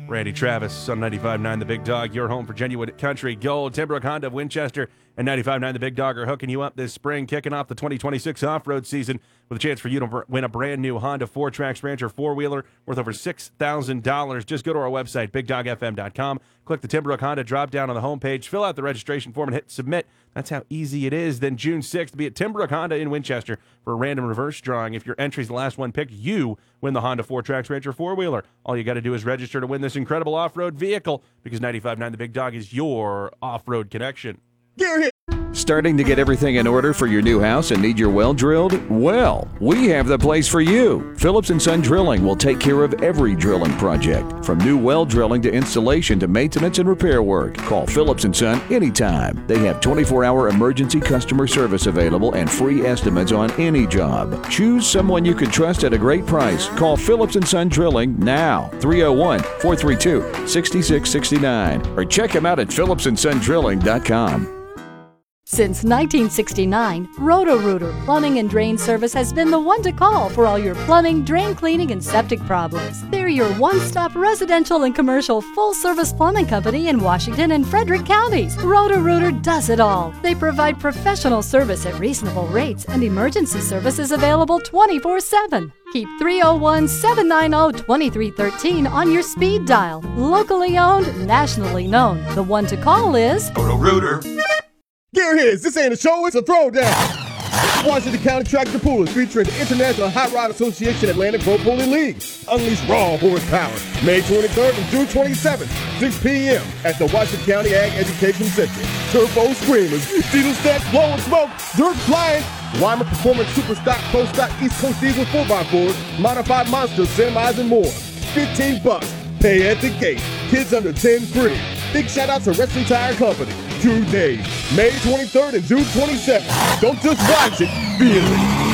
Randy Travis on 95.9 The Big Dog, your home for genuine country gold. Tim Brook Honda of Winchester and 95.9 The Big Dog are hooking you up this spring, kicking off the 2026 off-road season with a chance for you to win a brand new Honda 4Trax Rancher four-wheeler worth over $6,000. Just go to our website, BigDogFM.com, click the Tim Brook Honda drop-down on the homepage, fill out the registration form, and hit submit. That's how easy it is. Then June 6th, be at Tim Brook Honda in Winchester for a random reverse drawing. If your entry's the last one picked, you win the Honda 4Trax Rancher four-wheeler. All you got to do is register to win this incredible off-road vehicle because 95.9 The Big Dog is your off-road connection. Starting to get everything in order for your new house and need your well drilled? Well, we have the place for you. Phillips & Son Drilling will take care of every drilling project, from new well drilling to installation to maintenance and repair work. Call Phillips & Son anytime. They have 24-hour emergency customer service available and free estimates on any job. Choose someone you can trust at a great price. Call Phillips & Son Drilling now, 301-432-6669, or check them out at phillipsandsondrilling.com. Since 1969, Roto-Rooter Plumbing and Drain Service has been the one to call for all your plumbing, drain cleaning, and septic problems. They're your one-stop residential and commercial full-service plumbing company in Washington and Frederick counties. Roto-Rooter does it all. They provide professional service at reasonable rates and emergency services available 24/7. Keep 301-790-2313 on your speed dial. Locally owned, nationally known. The one to call is Roto-Rooter. Gearheads, this ain't a show, it's a throwdown. Washington County Tractor Pullers featuring the International Hot Rod Association Atlantic Pro Pulling League. Unleash raw horsepower, May 23rd and June 27th, 6 p.m. at the Washington County Ag Education Center. Turbo screamers, diesel stacks blowing smoke, dirt flying, Weimer Performance Super Stock, Pro Stock, East Coast Diesel 4x4s, modified monsters, semis, and more. $15, pay at the gate. Kids under 10 free. Big shout out to Wrestling Tire Company. 2 days, May 23rd and June 27th. Don't just watch it, feel it.